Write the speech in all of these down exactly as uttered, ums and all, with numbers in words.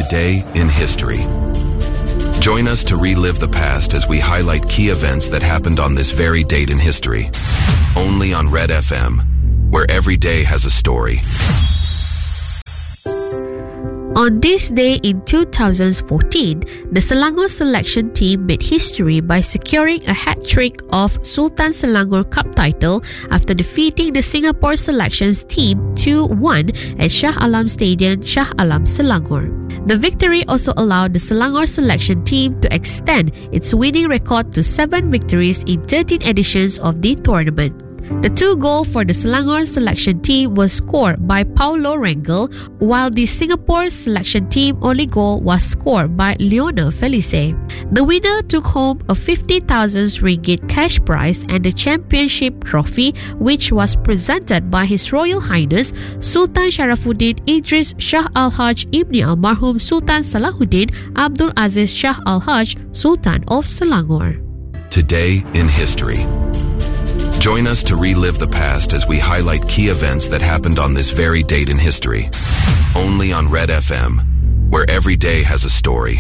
Today in History. Join us to relive the past as we highlight key events that happened on this very date in history. Only on Red F M, where every day has a story. On this day in two thousand fourteen, the Selangor selection team made history by securing a hat-trick of Sultan Selangor Cup title after defeating the Singapore selections team two one at Shah Alam Stadium, Shah Alam, Selangor. The victory also allowed the Selangor selection team to extend its winning record to seven victories in thirteen editions of the tournament. The two goals for the Selangor selection team was scored by Paulo Rangel, while the Singapore selection team only goal was scored by Lionel Felice. The winner took home a fifty thousand ringgit cash prize and the championship trophy, which was presented by His Royal Highness Sultan Sharafuddin Idris Shah Al-Haj Ibni Almarhum Sultan Salahuddin Abdul Aziz Shah Al-Haj, Sultan of Selangor. Today in History. Join us to relive the past as we highlight key events that happened on this very date in history. Only on Red F M, where every day has a story.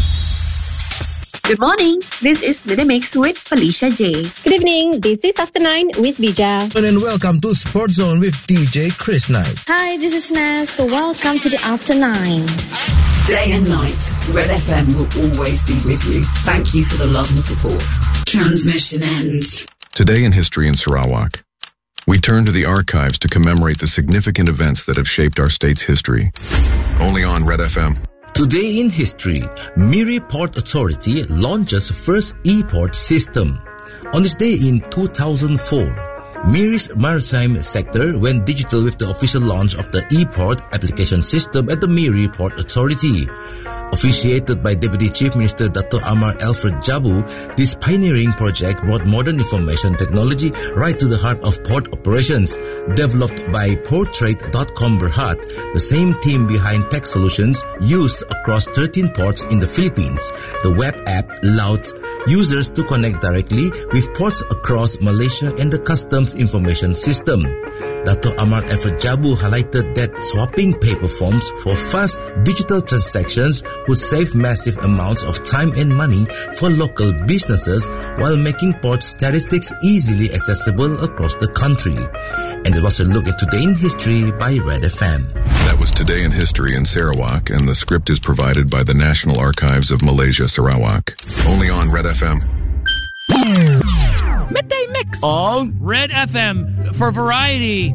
Good morning. This is Midmix with Felicia J. Good evening. This is After Nine with Bija. And welcome to Sports Zone with D J Chris Knight. Hi, this is Naz. So welcome to the After Nine. Day and night, Red F M will always be with you. Thank you for the love and support. Transmission ends. Today in History in Sarawak, we turn to the archives to commemorate the significant events that have shaped our state's history. Only on Red F M. Today in History, Miri Port Authority launches first e-port system. On this day in two thousand four, Miri's maritime sector went digital with the official launch of the e-port application system at the Miri Port Authority. Officiated by Deputy Chief Minister Dato' Amar Alfred Jabu, this pioneering project brought modern information technology right to the heart of port operations. Developed by Portrade dot com Berhad, the same team behind tech solutions used across thirteen ports in the Philippines. The web app allowed users to connect directly with ports across Malaysia and the customs information system. Dato' Amar Alfred Jabu highlighted that swapping paper forms for fast digital transactions would save massive amounts of time and money for local businesses while making port statistics easily accessible across the country. And it was a look at Today in History by Red F M. That was Today in History in Sarawak, and the script is provided by the National Archives of Malaysia, Sarawak. Only on Red F M. Midday Mix On Red F M for variety.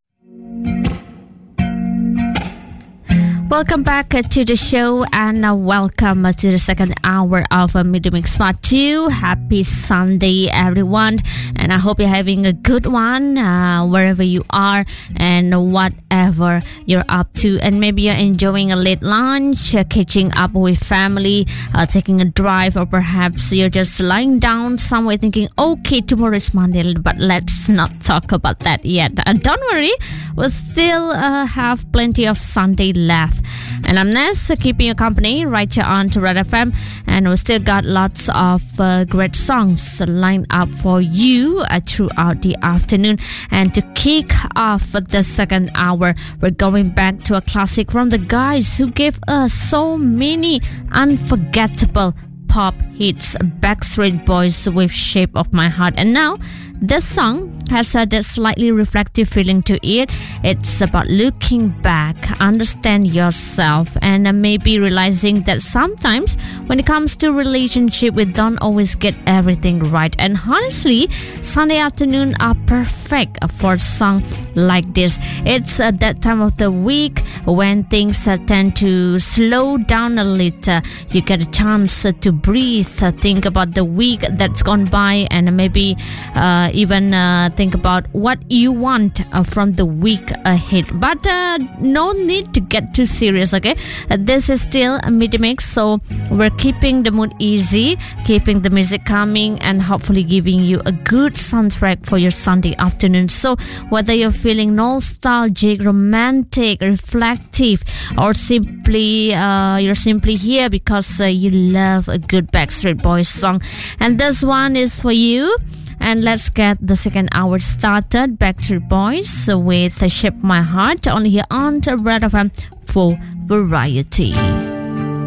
Welcome back uh, to the show and uh, welcome uh, to the second hour of uh, Midday Mix Part two. Happy Sunday, everyone. And I hope you're having a good one uh, wherever you are and whatever you're up to. And maybe you're enjoying a late lunch, uh, catching up with family, uh, taking a drive, or perhaps you're just lying down somewhere thinking, okay, tomorrow is Monday, but let's not talk about that yet. Uh, don't worry, we'll still uh, have plenty of Sunday left. And I'm Ness, uh, keeping you company right here on to Red F M, and we still got lots of uh, great songs lined up for you uh, throughout the afternoon. And to kick off the second hour, we're going back to a classic from the guys who gave us so many unforgettable pop hits, Backstreet Boys with Shape of My Heart. And now this song has a that slightly reflective feeling to it. It's about looking back, understand yourself, and uh, maybe realizing that sometimes when it comes to relationship, we don't always get everything right. And honestly, Sunday afternoon are perfect for a song like this. It's uh, that time of the week when things uh, tend to slow down a little. You get a chance uh, to breathe, uh, think about the week that's gone by, and maybe uh, even uh, think about what you want uh, from the week ahead. But uh, no need to get too serious, okay? Uh, this is still a midi mix, so we're keeping the mood easy, keeping the music coming, and hopefully giving you a good soundtrack for your Sunday afternoon. So whether you're feeling nostalgic, romantic, reflective, or simply uh, you're simply here because uh, you love a good Backstreet Boys song, and this one is for you. And let's get the second hour started. Backstreet Boys with Shape My Heart, only here on Red F M for variety.